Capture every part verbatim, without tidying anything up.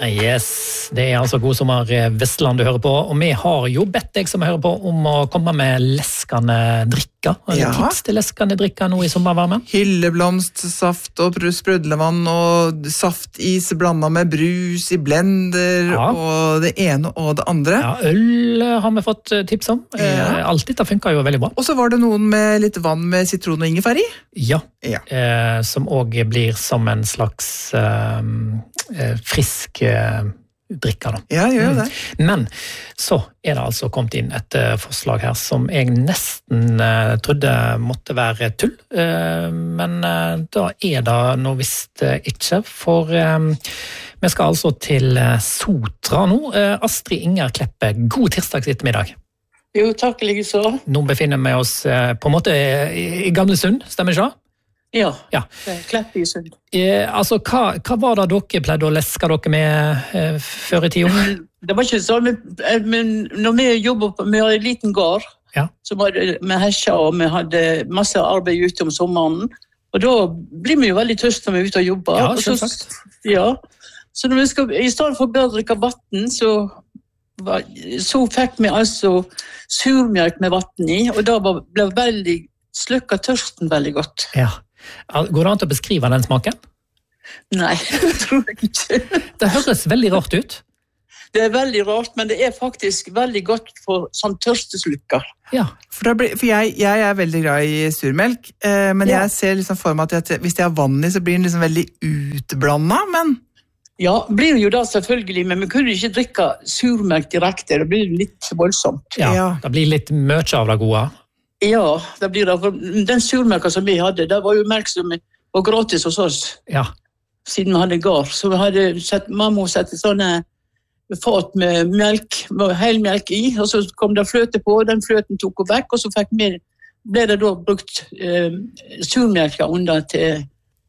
Yes, det er altså God sommer Vestland du hører på, og vi har jo bedt deg som hører på om å komme med leskende drikker, eller Ja. tips til leskende drikker nå i sommervarmen. Hylleblomst, saft og sprudlevann og saftis blandet med brus i blender Ja. og det ene og det andre. Ja, øl har vi fått tips om. Ja. Eh, Alt dette funker jo veldig bra. Og så var det noen med litt vann med sitron og ingefær i. Ja, Ja. eh, som også blir som en slags eh, eh, frisk eh, drikker da. Ja, gjør det. Men så er det altså kommet inn et uh, forslag her som jeg nesten uh, trodde måtte være tull. Uh, men uh, da er det nå visst uh, ikke, for um, vi skal altså til uh, Sotra nå. Uh, Astrid Inger Kleppe, god tirsdags ettermiddag. Jo, takk like så. Nå befinner vi oss uh, på en måte i, i Gamlesund, stemmer ikke det? Ja, Ja. det er Klepp i Sund. Eh, altså, hva, hva var det dere pleide å leske dere med eh, før i tiden? Det var ikke sånn, men, men når vi jobbet på, vi hadde en liten gård, Ja. så var det med hesja, og vi hadde masse arbeid ute om sommeren, og da blir vi jo veldig tørst når vi er ute og jobber. Ja, og så, selvsagt. ja, så når vi skal, i stedet for bare å drikke vatten, så, var, så fikk vi altså surmjølk med vatten i, og da var, ble veldig slukka tørsten veldig godt. Ja. Går det an til å beskrive den smaken? Nei, det tror jeg ikke. Det høres veldig rart ut. Det er veldig rart, men det er faktisk veldig godt for sånn tørsteslukker. Ja. For, da blir, for jeg, jeg er veldig glad i surmelk, eh, men Ja. jeg ser liksom for meg at jeg, hvis jeg har vann i, så blir den liksom veldig utblandet, men... Ja, blir jo da selvfølgelig, men vi kunne ikke drikke surmelk direkte, det blir litt voldsomt. Ja, Ja. det blir litt mye av det gode. Ja, det blir det. For den surmelka som vi hadde, det var jo melk som var gratis hos oss, Ja. siden vi hadde gård. Så vi hadde sett, mamma sette sånne fat med melk, med helmelk i, og så kom det fløte på, og den fløten tok hun vekk, og så fikk vi, ble det da brukt eh, surmelka under til,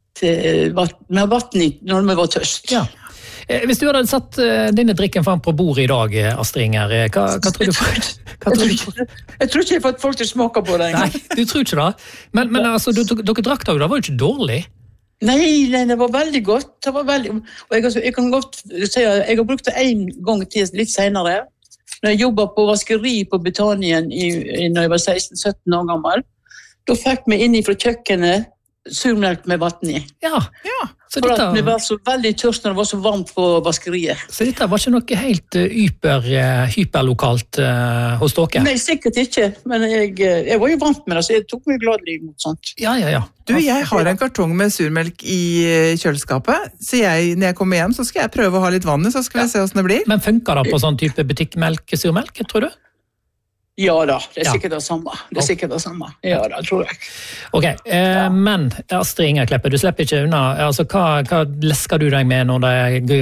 til vatt, med vatten i når vi var tørst. Ja. Eh, Hvis du hadde satt eh, denne drikken fram på bordet i dag, eh, Astrid Inger, eh, hva, hva tror du? Hva Jeg tror tror, du? ikke, jeg tror ikke jeg har fått folk til å smake på det Nei, engang. du tror ikke det? Men, men altså, du, dere drakk det, det var jo ikke dårlig. Nei, nei, det var veldig godt. Det var veldig, og jeg, altså, jeg kan godt si at jeg har brukt det en gang til litt senere. Når jeg jobbet på vaskeri på Betanien i, i, når jeg var seksten sytten år gammel, da fikk vi inn fra kjøkkenet surmelk med vatten i. Ja, Ja. så For at vi dette, var så veldig tørst når det var så varmt på vaskeriet. så dette var ikke noe helt eh, hyper, eh, hyperlokalt eh, hos dere? Nei, sikkert ikke, men jeg, jeg var jo vant med det, så jeg tok meg gladelig imot sånt. Ja, ja, ja. Du, jeg har en kartong med surmelk i eh, kjøleskapet, så jeg, når jeg kommer hjem, så skal jeg prøve å ha litt vann i, så skal vi se hvordan det blir. Men funker det på sånn type butikkmelk, surmelk, tror du? Ja da, det er Ja. sikkert det samme. Det er sikkert det samme. Ja da, tror jeg. Ok, eh, men Astrid Inger Kleppe, du slipper ikke unna. Altså, hva, hva lesker du deg med når det,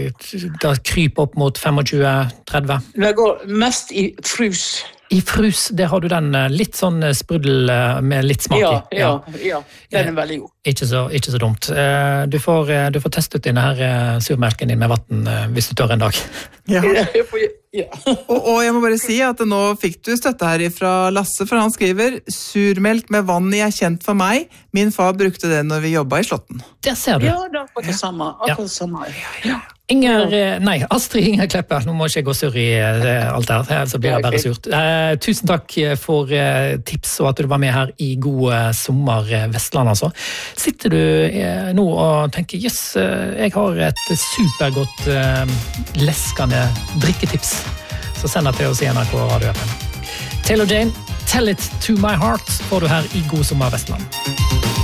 det kryper opp mot tjuefem tretti? Det går mest i frus. I frus, der har du den eh, litt sånn sprudel eh, med litt smak i. Ja, ja, ja. Den er veldig god. Ikke så, ikke så dumt. Eh, Du får, eh, du får teste ut denne her eh, surmelken din med vatten eh, hvis du tør en dag. Ja. Jeg får- Ja. Og, og jeg må bare si at nå fikk du støtte her fra Lasse, for han skriver surmelk med vann i er kjent for meg. Min far brukte det når vi jobbet i Slåtten. Der ser du. Ja, det er akkurat det samme. Akkurat det samme. Ja. Inger, eh, nei, Astrid Inger Kleppe, nå må ikke jeg gå surr i eh, alt der, eh, så blir det bare surt. Eh, tusen takk for eh, tips og at du var med her i god eh, sommer eh, Vestland, altså. Sitter du eh, nå og tenker, jøss, eh, jeg har et supergodt eh, leskende drikketips, så send det til oss i N R K Radio F M. Taylor Jane, Tell It To My Heart får du her i god sommer Vestland.